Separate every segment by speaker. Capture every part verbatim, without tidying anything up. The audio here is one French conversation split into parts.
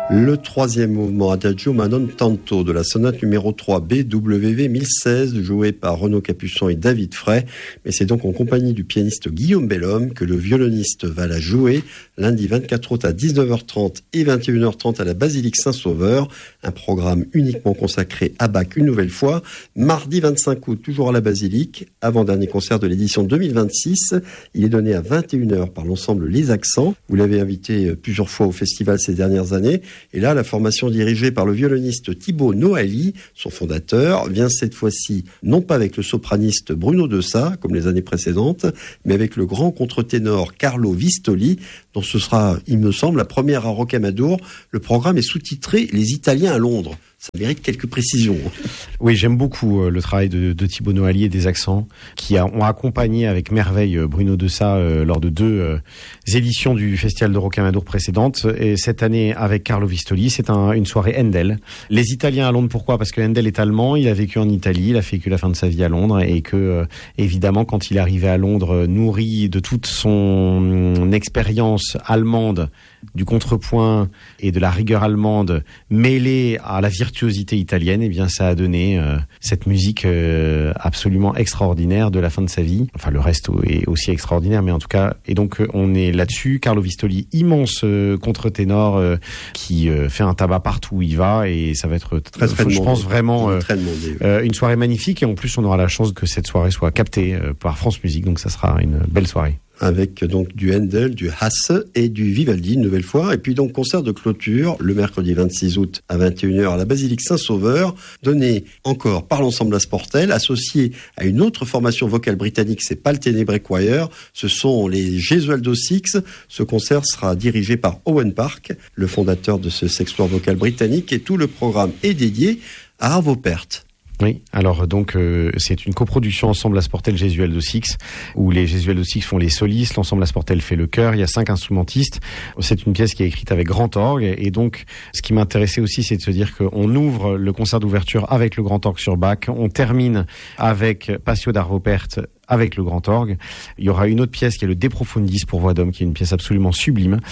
Speaker 1: Le troisième mouvement Adagio ma non tanto de la sonate numéro trois B W V mille seize, joué par Renaud Capuçon et David Fray. Mais c'est donc en compagnie du pianiste Guillaume Bellhomme que le violoniste va la jouer lundi vingt-quatre août à dix-neuf heures trente et vingt et une heures trente à la Basilique Saint-Sauveur. Un programme uniquement consacré à Bach une nouvelle fois. Mardi vingt-cinq août, toujours à la Basilique, avant-dernier concert de l'édition deux mille vingt-six. Il est donné à vingt et une heures par l'ensemble Les Accents. Vous l'avez invité plusieurs fois au festival ces dernières années. Et là, la formation dirigée par le violoniste Thibaut Noali, son fondateur, vient cette fois-ci non pas avec le sopraniste Bruno Dessat, comme les années précédentes, mais avec le grand contre-ténor Carlo Vistoli, dont ce sera, il me semble, la première à Rocamadour. Le programme est sous-titré « Les Italiens à Londres ». Ça mérite quelques précisions.
Speaker 2: Oui, j'aime beaucoup euh, le travail de, de Thibaut Noali et des Accents, qui a, ont accompagné avec merveille euh, Bruno Dessat euh, lors de deux euh, éditions du Festival de Rocamadour précédentes. Et cette année, avec Carlo Vistoli, c'est un, une soirée Handel. Les Italiens à Londres, pourquoi ? Parce que Handel est allemand, il a vécu en Italie, il a vécu la fin de sa vie à Londres, et que, euh, évidemment, quand il est arrivé à Londres, nourri de toute son euh, expérience allemande, du contrepoint et de la rigueur allemande mêlée à la virtuosité italienne, eh bien ça a donné euh, cette musique euh, absolument extraordinaire de la fin de sa vie. Enfin, le reste est aussi extraordinaire, mais en tout cas, et donc euh, on est là-dessus. Carlo Vistoli, immense euh, contre-ténor euh, qui euh, fait un tabac partout où il va, et ça va être très, très je pense vraiment euh, très demandé, oui. euh, une soirée magnifique, et en plus on aura la chance que cette soirée soit captée euh, par France Musique, donc ça sera une belle soirée.
Speaker 1: Avec donc du Handel, du Hasse et du Vivaldi une nouvelle fois. Et puis donc concert de cloture le mercredi vingt-six août à vingt et une heures à la Basilique Saint-Sauveur, donné encore par l'ensemble Asportel, associé à une autre formation vocale britannique, c'est pas le Tenebrae Choir, ce sont les Gesualdo Six. Ce concert sera dirigé par Owen Park, le fondateur de ce sextoire vocal britannique, et tout le programme est dédié à Arvo Pärt.
Speaker 2: Oui, alors donc euh, c'est une coproduction Ensemble Asportel Gesualdo Six, où les Gesualdo Six font les solistes, l'Ensemble Asportel fait le chœur, il y a cinq instrumentistes. C'est une pièce qui est écrite avec grand orgue, et donc ce qui m'intéressait aussi, c'est de se dire qu'on ouvre le concert d'ouverture avec le grand orgue sur Bach, on termine avec Passio d'Arvo Pärt avec le grand orgue. Il y aura une autre pièce qui est le De Profundis pour voix d'homme, qui est une pièce absolument sublime.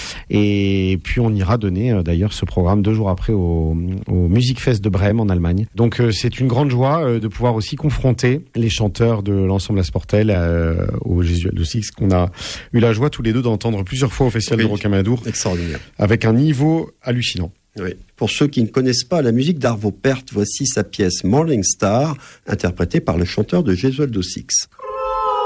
Speaker 2: Et puis on ira donner euh, d'ailleurs ce programme deux jours après au, au Musikfest de Brême en Allemagne. Donc euh, c'est une grande joie euh, de pouvoir aussi confronter les chanteurs de l'ensemble Asportel euh, au Gesualdo Six, qu'on a eu la joie tous les deux d'entendre plusieurs fois au Festival oui, de Rocamadour.
Speaker 1: Extraordinaire.
Speaker 2: Avec un niveau hallucinant.
Speaker 1: Oui. Pour ceux qui ne connaissent pas la musique d'Arvo Pärt, voici sa pièce Morning Star, interprétée par le chanteur de Gesualdo Six.